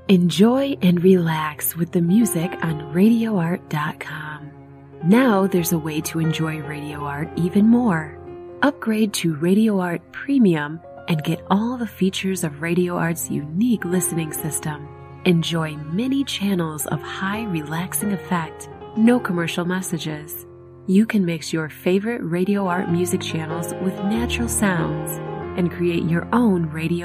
Enjoy and relax with the music on RadioArt.com. Now there's a way to enjoy Radio Art even more. Upgrade to Radio Art Premium and get all the features of Radio Art's unique listening system. Enjoy many channels of high relaxing effect, no commercial messages. You can mix your favorite Radio Art music channels with natural sounds and create your own radio